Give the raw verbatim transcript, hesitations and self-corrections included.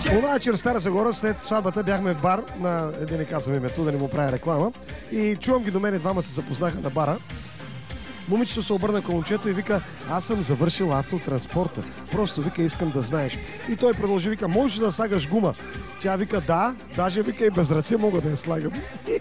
Една вечер в Стара Загора, след сватбата, бяхме в бар, на един не казвам името, да не му правя реклама, и чувам ги до мен, двама се запознаха на бара. Момичето се обърна към момчето и вика: аз съм завършил автотранспорта. Просто, вика, искам да знаеш. И той продължи, вика: можеш да слагаш гума? Тя вика: да, даже, вика, и без ръце мога да я слагам.